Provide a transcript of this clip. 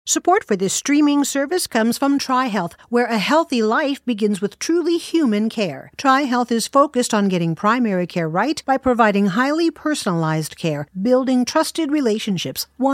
Support for this streaming service comes from TriHealth, where a healthy life begins with truly human care. TriHealth is focused on getting primary care right by providing highly personalized care, building trusted relationships,